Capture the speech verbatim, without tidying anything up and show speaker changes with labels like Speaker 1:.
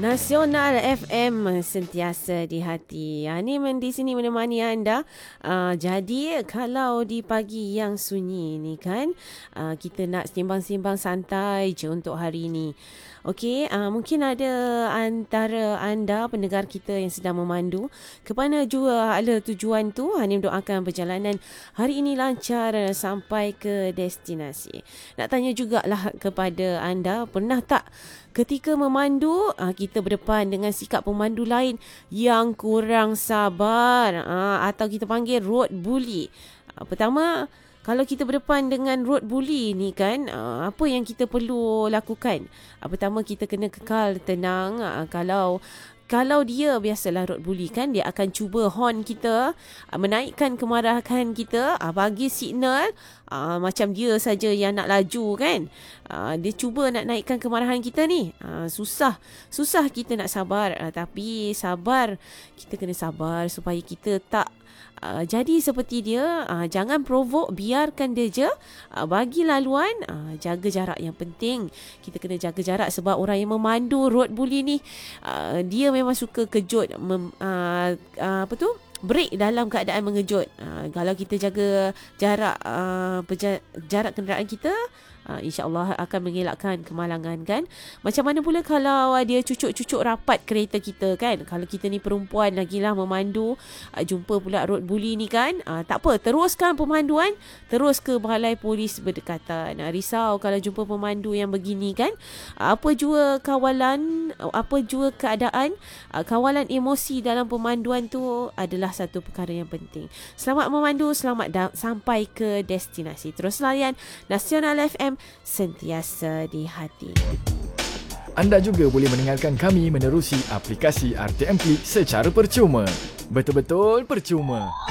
Speaker 1: Nasional F M sentiasa di hati. Ha, ni di sini menemani anda. Uh, jadi kalau di pagi yang sunyi ni kan, uh, kita nak sembang-sembang santai je untuk hari ini. Okey, uh, mungkin ada antara anda pendengar kita yang sedang memandu ke mana jua ala tujuan tu. Hanim doakan perjalanan hari ini lancar sampai ke destinasi. Nak tanya jugalah kepada anda, pernah tak ketika memandu uh, kita berdepan dengan sikap pemandu lain yang kurang sabar, uh, atau kita panggil road bully. Uh, pertama, kalau kita berdepan dengan road bully ni kan, uh, apa yang kita perlu lakukan? Uh, pertama, kita kena kekal tenang. Uh, kalau Kalau dia, biasalah road bully kan, dia akan cuba horn kita, uh, menaikkan kemarahan kita, uh, bagi signal, uh, macam dia saja yang nak laju kan. Uh, dia cuba nak naikkan kemarahan kita ni. Uh, susah. Susah kita nak sabar. Uh, tapi sabar, kita kena sabar supaya kita tak Uh, jadi seperti dia. uh, Jangan provoke, biarkan dia je, uh, bagi laluan, uh, jaga jarak yang penting. Kita kena jaga jarak sebab orang yang memandu road bully ni, uh, dia memang suka kejut, mem, uh, uh, apa tu break dalam keadaan mengejut. uh, Kalau kita jaga jarak, uh, berja- jarak kenderaan kita, Uh, InsyaAllah akan mengelakkan kemalangan kan. Macam mana pula kalau uh, dia cucuk-cucuk rapat kereta kita kan. Kalau kita ni perempuan lagilah memandu, uh, jumpa pula road bully ni kan, uh, tak apa, teruskan pemanduan, terus ke balai polis berdekatan. uh, Risau kalau jumpa pemandu yang begini kan. uh, Apa jua kawalan, uh, apa jua keadaan, uh, kawalan emosi dalam pemanduan tu adalah satu perkara yang penting. Selamat memandu, selamat da- sampai ke destinasi. Terus layan Nasional F M, sentiasa di hati.
Speaker 2: Anda juga boleh mendengarkan kami menerusi aplikasi R T M Klik secara percuma. Betul-betul percuma.